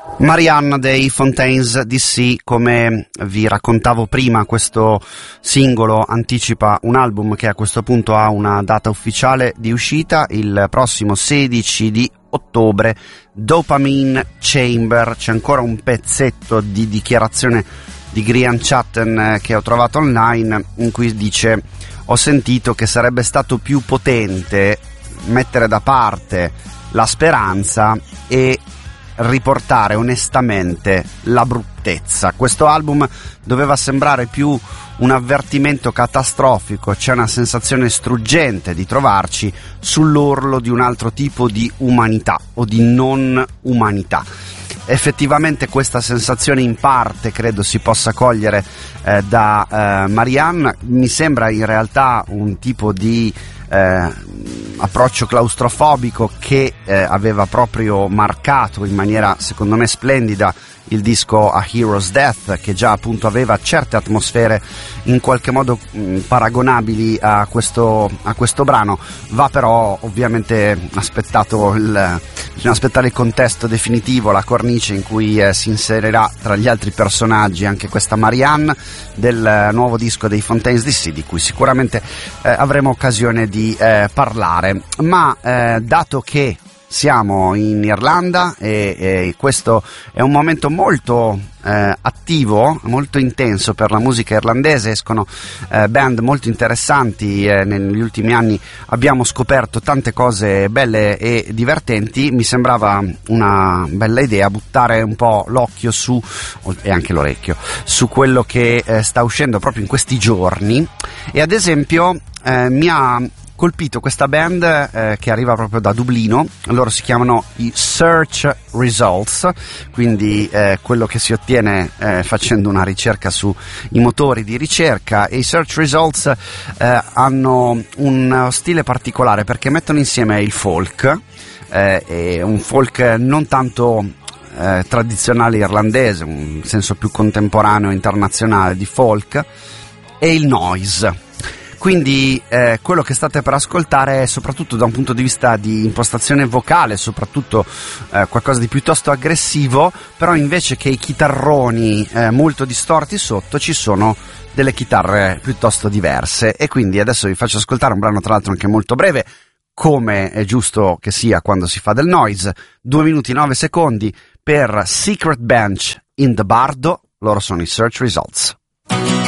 Marianne dei Fontaines DC, come vi raccontavo prima, questo singolo anticipa un album che a questo punto ha una data ufficiale di uscita, il prossimo 16 di ottobre, Dopamine Chamber. C'è ancora un pezzetto di dichiarazione di Grian Chatten che ho trovato online, in cui dice: ho sentito che sarebbe stato più potente mettere da parte la speranza e riportare onestamente la bruttezza. Questo album doveva sembrare più un avvertimento catastrofico, c'è una sensazione struggente di trovarci sull'orlo di un altro tipo di umanità o di non umanità. Effettivamente questa sensazione in parte credo si possa cogliere da Marianne. Mi sembra in realtà un tipo di approccio claustrofobico che aveva proprio marcato in maniera secondo me splendida il disco A Hero's Death, che già appunto aveva certe atmosfere in qualche modo paragonabili a questo brano. Va però ovviamente bisogna aspettare il contesto definitivo, la cornice in cui si inserirà tra gli altri personaggi anche questa Marianne del nuovo disco dei Fontaines DC, di cui sicuramente avremo occasione di parlare. Ma dato che siamo in Irlanda e questo è un momento molto attivo, molto intenso per la musica irlandese, escono band molto interessanti, negli ultimi anni abbiamo scoperto tante cose belle e divertenti. Mi sembrava una bella idea buttare un po' l'occhio e anche l'orecchio su quello che sta uscendo proprio in questi giorni, e ad esempio mi ha colpito questa band che arriva proprio da Dublino. Loro si chiamano i Search Results, quindi quello che si ottiene facendo una ricerca sui motori di ricerca. E i Search Results hanno un stile particolare perché mettono insieme il folk, un folk non tanto tradizionale irlandese, un senso più contemporaneo e internazionale di folk, e il noise. Quindi quello che state per ascoltare è, soprattutto da un punto di vista di impostazione vocale, soprattutto qualcosa di piuttosto aggressivo, però invece che i chitarroni molto distorti sotto ci sono delle chitarre piuttosto diverse. E quindi adesso vi faccio ascoltare un brano tra l'altro anche molto breve, come è giusto che sia quando si fa del noise, 2 minuti e 9 secondi per Secret Bench in the Bardo. Loro sono i Search Results.